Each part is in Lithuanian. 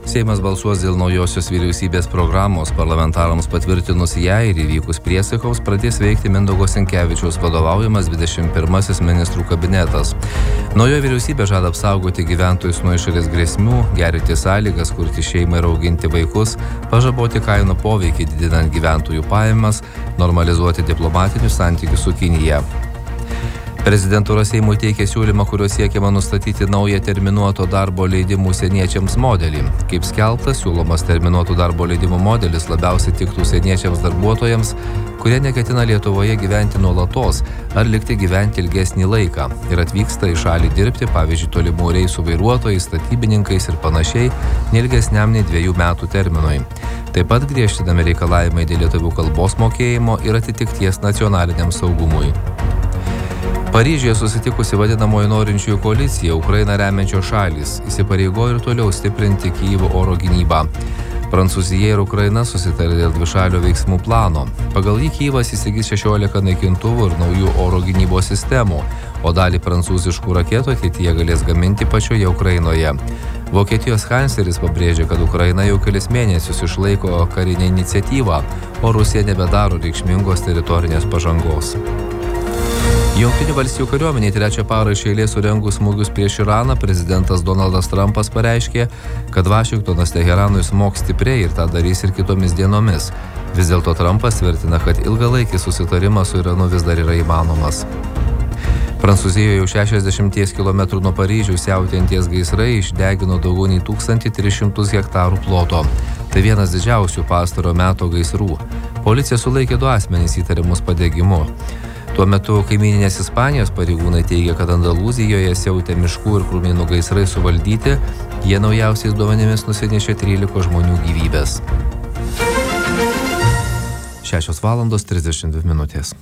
Seimas balsuos dėl naujosios vyriausybės programos. Parlamentarams patvirtinus ją ir įvykus priesaikoms pradės veikti Mindaugo Sinkevičiaus vadovaujamas 21 ministrų kabinetas. Naujoji vyriausybė žada apsaugoti gyventojus nuo išorės grėsmių, gerinti sąlygas, kurti šeimą ir auginti vaikus, pažaboti kainų poveikį didinant gyventojų pajamas, normalizuoti diplomatinius santykius su Kinija. Prezidentūra Seimui teikia siūlymą, kuriuo siekiama nustatyti naują terminuoto darbo leidimų užsieniečiams modelį. Kaip skelbta, siūlomas terminuotų darbo leidimų modelis labiausiai tiktų užsieniečiams darbuotojams, kurie neketina Lietuvoje gyventi nuolatos ar likti gyventi ilgesnį laiką ir atvyksta į šalį dirbti, pavyzdžiui, tolimų reisų vairuotojais, statybininkais ir panašiai, neilgesniam nei 2 metų terminui. Taip pat griežtinami reikalavimai dėl lietuvių kalbos mokėjimo ir atitikties nacionaliniam saugumui. Paryžiuje susitikusi vadinamoji norinčiųjų koalicija, Ukrainą remiančios šalys įsipareigojo ir toliau stiprinti Kijevo oro gynybą. Prancūzija ir Ukraina susitarė dėl dvišalio veiksmų plano. Pagal jį Kijevas įsigys 16 naikintuvų ir naujų oro gynybos sistemų, o dalį prancūziškų raketų ateityje galės gaminti pačioje Ukrainoje. Vokietijos kancleris pabrėžė, kad Ukraina jau kelis mėnesius išlaiko karinę iniciatyvą, o Rusija nebedaro reikšmingos teritorinės pažangos. Jungtinių valstijų kariuomeniai 3 parą iš eilės surengus smūgius prieš Iraną, prezidentas Donaldas Trumpas pareiškė, kad Vašingtonas Teheranui smogs stipriai ir tą darys ir kitomis dienomis. Vis dėlto Trumpas tvirtina, kad ilgalaikis susitarimas su Iranu vis dar yra įmanomas. Prancūzijoje jau 60 km nuo Paryžiaus siautėjantys gaisrai išdegino daugiau nei 1300 hektarų ploto. Tai vienas didžiausių pastarojo meto gaisrų. Policija sulaikė 2 asmenys įtariamus padegimu. Tuo metu kaimyninės Ispanijos pareigūnai teigia, kad Andalūzijoje siautė miškų ir krūmynų gaisrai suvaldyti, jie naujausiais duomenimis nusinešė 13 žmonių gyvybės. 6:32.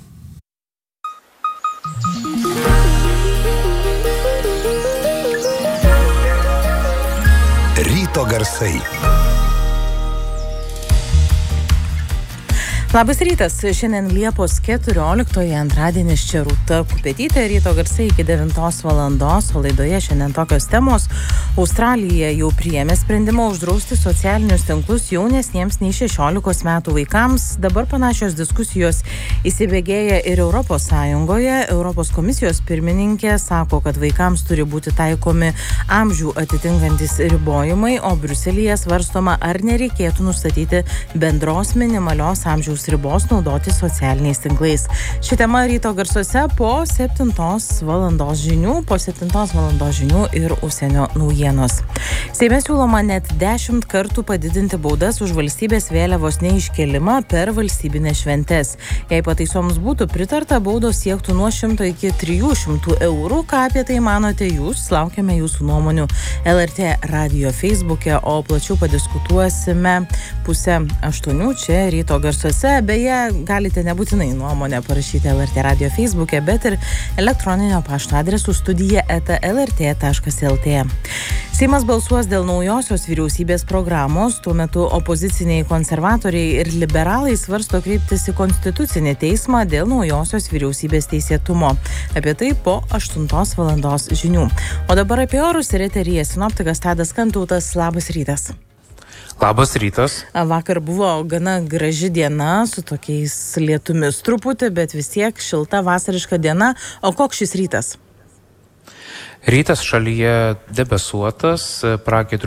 Ryto garsai. Labas rytas, šiandien Liepos 14, antradienis, čia Rūta Kupetytė, ryto garsai iki 9 valandos, o laidoje šiandien tokios temos. Australija jau priėmė sprendimą uždrausti socialinius tinklus jaunesniems nei 16 metų vaikams. Dabar panašios diskusijos įsibėgėja ir Europos Sąjungoje. Europos komisijos pirmininkė sako, kad vaikams turi būti taikomi amžių atitinkantis ribojimai, o Briuselyje svarstoma, ar nereikėtų nustatyti bendros minimalios amžiaus ribos naudoti socialiniais tinklais. Ši tema ryto garsuose po 7 valandos žinių ir užsienio naujienos. Seime siūloma net 10 kartų padidinti baudas už valstybės vėliavos neiškėlimą per valstybinės šventes. Jei pataisoms būtų pritarta, baudos siektų nuo 100 iki 300 eurų. Ką apie tai manote jūs? Laukiame jūsų nuomonių LRT radijo Facebook'e, o plačiau padiskutuosime 7:30 čia ryto garsuose. Beje, galite nebūtinai nuomonę parašyti LRT radijo Facebook'e, bet ir elektroninio pašto adresu studija@lrt.lt. Seimas balsuos dėl naujosios vyriausybės programos. Tuo metu opoziciniai konservatoriai ir liberalai svarsto kreiptis į Konstitucinį teismą dėl naujosios vyriausybės teisėtumo. Apie tai po 8 valandos žinių. O dabar apie orus ir eteryje sinoptikas Tadas Kantautas. Labas rytas. Labas rytas. Vakar buvo gana graži diena su tokiais lietumis truputį, bet vis tiek šilta vasariška diena. O koks šis rytas? Rytas šalyje debesuotas, pragiedrulių